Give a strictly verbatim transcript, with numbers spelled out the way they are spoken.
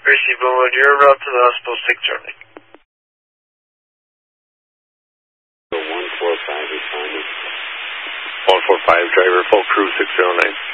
Receive Boulevard, your route to the hospital, six Charlie. one four five is fine. one four five, driver, full crew, six zero nine.